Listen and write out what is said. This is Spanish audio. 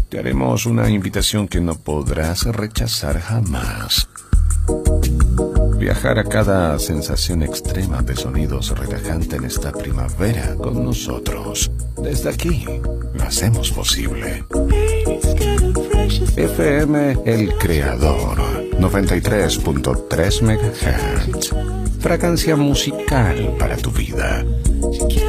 te haremos una invitación que no podrás rechazar jamás. Viajar a cada sensación extrema de sonidos relajante en esta primavera con nosotros. Desde aquí, lo hacemos posible. FM El Creador, 93.3 MHz. Fragancia musical para tu vida.